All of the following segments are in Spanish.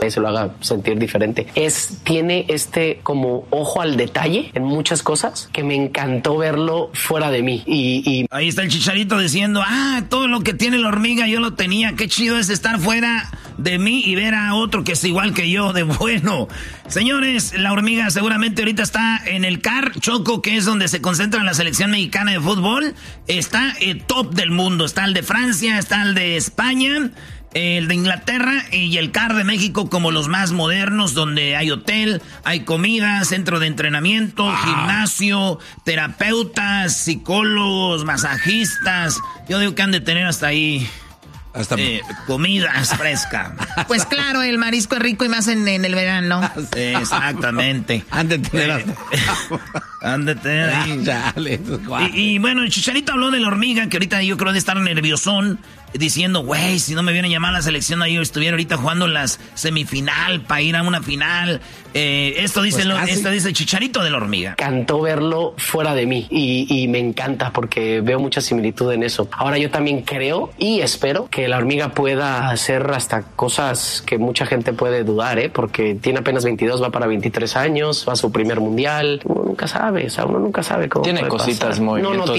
se lo haga sentir diferente. Tiene como ojo al detalle en muchas cosas que me encantó verlo fuera de mí. Y ahí está el Chicharito diciendo, todo lo que tiene la hormiga yo lo tenía. Qué chido es estar fuera de mí y ver a otro que es igual que yo de bueno. Señores, la hormiga seguramente ahorita está en el CAR, Choco, que es donde se concentra la selección mexicana de fútbol. Está el top del mundo. Está el de Francia, está el de España, el de Inglaterra y el CAR de México como los más modernos, donde hay hotel, hay comida, centro de entrenamiento, gimnasio, terapeutas, psicólogos, masajistas. Yo digo que han de tener hasta ahí comidas frescas. Pues claro, el marisco es rico y más en el verano. Exactamente. Han de tener ahí. Y bueno, el Chicharito habló de la hormiga, que ahorita yo creo de estar nerviosón, diciendo, güey, si no me viene a llamar a la selección, ahí yo estuviera ahorita jugando las semifinal para ir a una final. Esto dice el Chicharito de la hormiga. Encantó verlo fuera de mí y me encanta porque veo mucha similitud en eso. Ahora yo también creo y espero que la hormiga pueda hacer hasta cosas que mucha gente puede dudar, porque tiene apenas 22, va para 23 años, va a su primer mundial. Uno nunca sabe, uno nunca sabe cómo tiene cositas, movimientos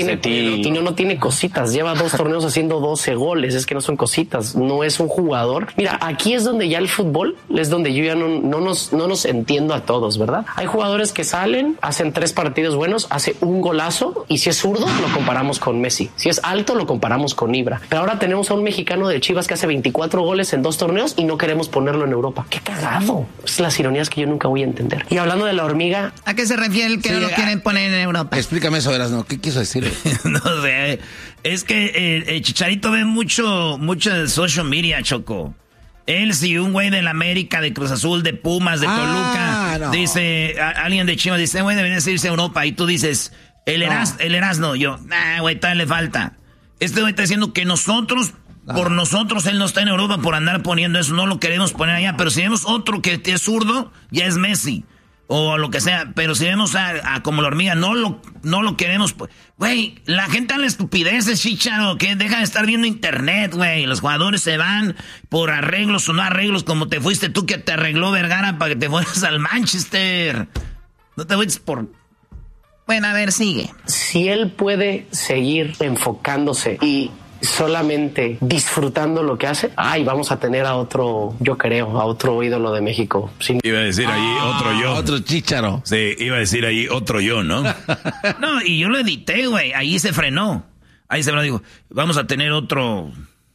no tiene cositas. Lleva 2 torneos haciendo 12 goles. Es que no son cositas, no es un jugador. Mira, aquí es donde ya el fútbol es donde yo ya no nos entiendo a todos, ¿verdad? Hay jugadores que salen, hacen 3 partidos buenos, hace un golazo y si es zurdo lo comparamos con Messi, si es alto lo comparamos con Ibra. Pero ahora tenemos a un mexicano de Chivas que hace 24 goles en 2 torneos y no queremos ponerlo en Europa. ¡Qué cagado! Es las ironías que yo nunca voy a entender. Y hablando de la hormiga, ¿a qué se refiere el que no lo quieren poner en Europa? Explícame eso, Erasno. ¿Qué quiso decir? No sé. Es que el Chicharito ve mucho social media, Choco. Él, si un güey de la América, de Cruz Azul, de Pumas, de Toluca, no. Dice, alguien de Chivas dice, güey, debería irse a Europa. Y tú dices, el Erasno. Yo, güey, todavía le falta. Este güey está diciendo que nosotros, por nosotros, él no está en Europa por andar poniendo eso. No lo queremos poner allá. Pero si vemos otro que es zurdo, ya es Messi. O lo que sea, pero si vemos a como la hormiga, no lo queremos. Güey, la gente habla estupideces, Chicharo, que deja de estar viendo internet, güey. Los jugadores se van por arreglos o no arreglos, como te fuiste tú que te arregló Vergara para que te fueras al Manchester. No te fuiste por... Bueno, a ver, sigue. Si él puede seguir enfocándose y solamente disfrutando lo que hace, vamos a tener a otro, yo creo, a otro ídolo de México. Iba a decir ahí otro yo. Otro Chícharo. Sí, iba a decir ahí otro yo, ¿no? No, y yo lo edité, güey. Ahí se frenó. Ahí se frenó, digo, vamos a tener otro.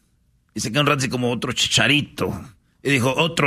Y se quedó un rato así como otro Chicharito. Y dijo, otro,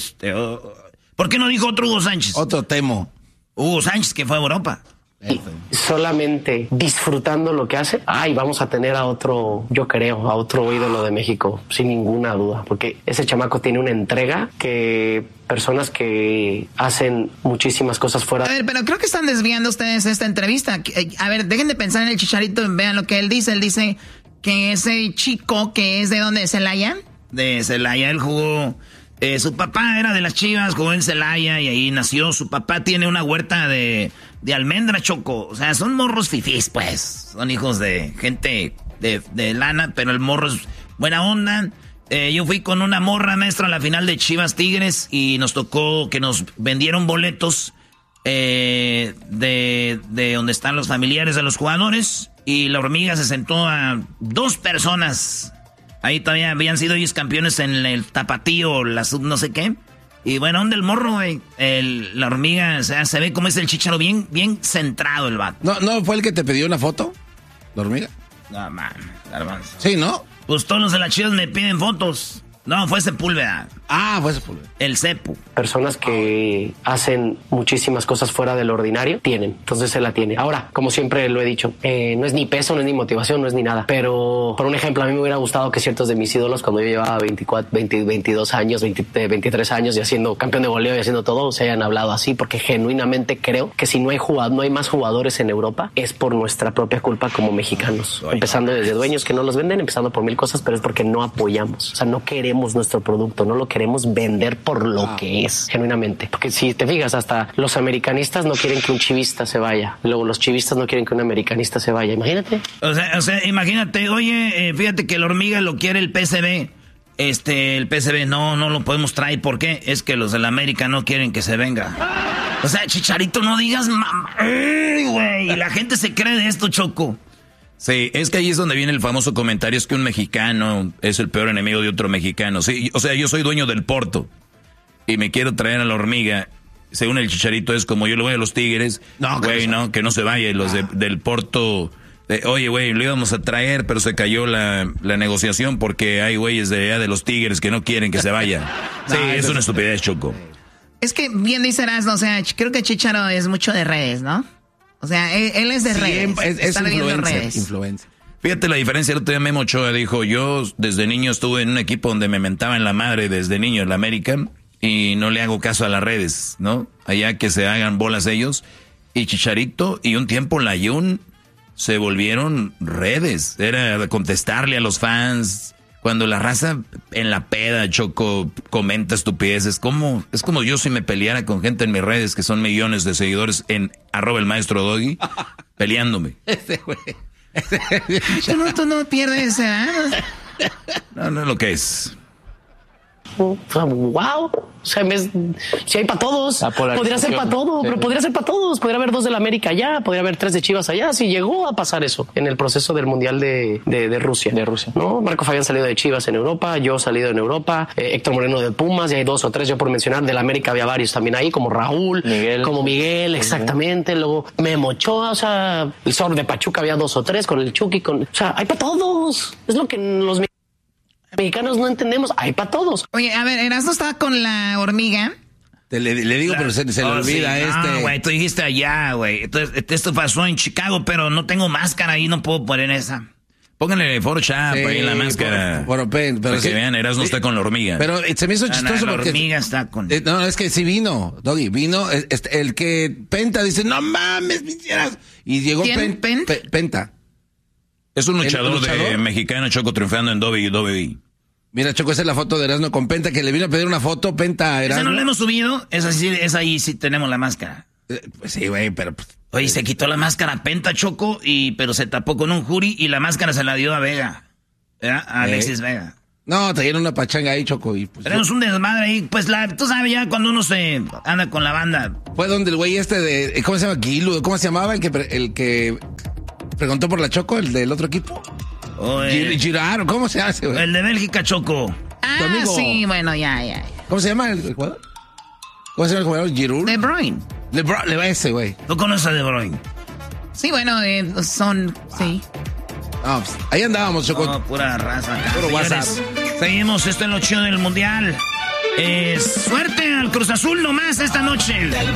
¿por qué no dijo otro Hugo Sánchez? Otro Temo. Hugo Sánchez, que fue a Europa. Y solamente disfrutando lo que hace, vamos a tener a otro, yo creo, a otro ídolo de México, sin ninguna duda, porque ese chamaco tiene una entrega que personas que hacen muchísimas cosas fuera... A ver, pero creo que están desviando ustedes esta entrevista. A ver, dejen de pensar en el Chicharito y vean lo que él dice. Él dice que ese chico que es de ¿dónde? ¿De Celaya? De Celaya, él jugó... su papá era de las Chivas, jugó en Celaya y ahí nació. Su papá tiene una huerta de almendra, Choco. O sea, son morros fifís, pues. Son hijos de gente de lana, pero el morro es buena onda. Yo fui con una morra, maestra, a la final de Chivas Tigres y nos tocó que nos vendieron boletos de donde están los familiares de los jugadores. Y la hormiga se sentó a 2 personas. Ahí todavía habían sido ellos campeones en el tapatío, la sub no sé qué. Y bueno, ¿dónde el morro, güey? La hormiga, o sea, se ve como es el Chicharo, bien centrado el vato. ¿No fue el que te pidió una foto? ¿La hormiga? No, man, garbanzo. Sí, ¿no? Pues todos los de las Chivas me piden fotos. No, fue Sepúlveda. Fue Sepúlveda. El Cepu. Personas que hacen muchísimas cosas fuera del ordinario, tienen. Entonces se la tiene. Ahora, como siempre lo he dicho, no es ni peso, no es ni motivación, no es ni nada. Pero, por un ejemplo, a mí me hubiera gustado que ciertos de mis ídolos, cuando yo llevaba 22 años, 23 años y haciendo campeón de goleo y haciendo todo, se hayan hablado así, porque genuinamente creo que si no hay más jugadores en Europa, es por nuestra propia culpa como mexicanos. Empezando desde dueños que no los venden, empezando por 1000 cosas, pero es porque no apoyamos. O sea, no queremos nuestro producto, no lo queremos vender por lo que es, genuinamente. Porque si te fijas, hasta los americanistas no quieren que un chivista se vaya. Luego los chivistas no quieren que un americanista se vaya. Imagínate. O sea, imagínate, oye, fíjate que la hormiga lo quiere el PSV. el PSV, no lo podemos traer. ¿Por qué? Es que los de la América no quieren que se venga. O sea, Chicharito, no digas güey. Y la gente se cree de esto, Choco. Sí, es que ahí es donde viene el famoso comentario, es que un mexicano es el peor enemigo de otro mexicano. Sí, o sea, yo soy dueño del Porto y me quiero traer a la Hormiga. Según el Chicharito es como yo le voy a los Tigres. No, güey, no, que no se vaya. Y los del Porto, oye, güey, lo íbamos a traer, pero se cayó la negociación porque hay güeyes de allá de los Tigres que no quieren que se vaya. Sí, es una estupidez, Choco. Es que bien dice Erasmo, o sea, creo que Chicharo es mucho de redes, ¿no? O sea, él es de redes. Es influencer. Fíjate la diferencia. El otro día Memo Ochoa dijo, yo desde niño estuve en un equipo donde me mentaba en la madre desde niño en la América. Y no le hago caso a las redes, ¿no? Allá que se hagan bolas ellos. Y Chicharito y un tiempo Layún se volvieron redes. Era contestarle a los fans. Cuando la raza en la peda, Choco, comenta estupideces. Es como yo si me peleara con gente en mis redes, que son millones de seguidores en @elmaestrodoggy, peleándome. Ese güey. Tú no pierdes, ¿eh? No es lo que es. Wow, o sea, si hay para todos, podría ser para todo, pero podría ser para todos. Podría haber 2 de la América allá, podría haber 3 de Chivas allá. Si llegó a pasar eso en el proceso del Mundial de Rusia. ¿No? Marco Fabián salido de Chivas en Europa, yo salido en Europa, Héctor Moreno de Pumas, y hay 2 o 3, yo por mencionar. De la América había varios también ahí, como Raúl, como Miguel, exactamente. Luego Memo Ochoa, o sea, el Zorro de Pachuca había 2 o 3, con el Chucky, o sea, hay para todos. Es lo que los mexicanos no entendemos, hay para todos. Oye, a ver, Erasmo estaba con la Hormiga. Le digo, pero se le olvida No, güey, tú dijiste allá, güey. Entonces, esto pasó en Chicago, pero no tengo máscara y no puedo poner esa. Pónganle Photoshop ahí en la máscara. Pero para que vean, Erasmo está con la hormiga. Pero se me hizo chistoso la porque... hormiga está con... no, es que sí vino, Doggy, vino. El que Penta dice, no mames, me hicieras. Y llegó Penta. Es un luchador de mexicano, Choco, triunfando en WWE. Mira, Choco, esa es la foto de Erasmo con Penta, que le vino a pedir una foto, Penta a Erasmo. ¿Esa no la hemos subido? Esa ahí sí tenemos la máscara. Pues sí, güey, pero... Oye, se quitó la máscara Penta, Choco, pero se tapó con un jury y la máscara se la dio a Vega. A Alexis Vega. No, trajeron una pachanga ahí, Choco. Y pues, tenemos un desmadre ahí. Pues tú sabes ya cuando uno se anda con la banda. Fue donde el güey de... ¿Cómo se llama? Guilu, ¿cómo se llamaba? El que preguntó por la Choco, el del otro equipo. Girard, ¿cómo se llama ese güey? El de Bélgica, Choco. Sí, bueno, ya. ¿Cómo se llama el jugador? ¿Cómo se llama el jugador? Giroud. De Bruyne. Le va ese, güey. ¿Tú conoces a De Bruyne? Sí, bueno, sí. No, pues, ahí andábamos, Choco. No, pura raza. Puro WhatsApp. Seguimos, esto es lo chido del Mundial. Suerte al Cruz Azul nomás esta noche.